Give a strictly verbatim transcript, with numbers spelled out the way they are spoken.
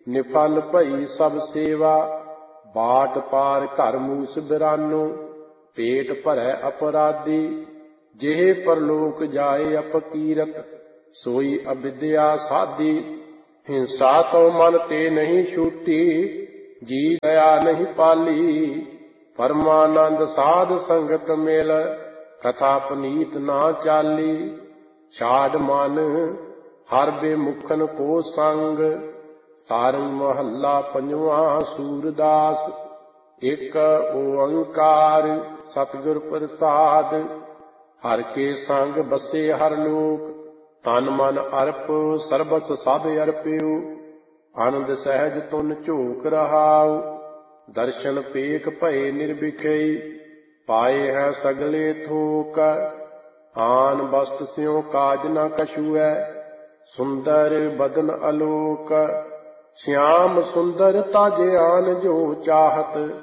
निफल भई सब सेवा। बाट पार घर मूस बिरानो, पेट भरै अपराधी। जेहे परलोक जाए अपकीरत, सोई अविद्या साधी। हिंसा तो मन ते नहीं छूटी, जी दया नहीं पाली। परमानंद साध संगत मिल, कथा पनीत ना चाली। छाड़ मन हर बेमुखन को संग, सारंग महला पंजवा सूरदास। एक ओंकार सतगुर प्रसाद, हर के संग बसे हर लोक। तन मन अर्प सर्बस सब अर्प्यो, आनंद सहज तुन झोक रहाओ। दर्शन पेख भये निर्विखई, पाए हैं सगले थोक। आन वस्त स्यों काज न कछु है, सुंदर बदन आलोक। श्याम सुंदर ताजे आन जो चाहत,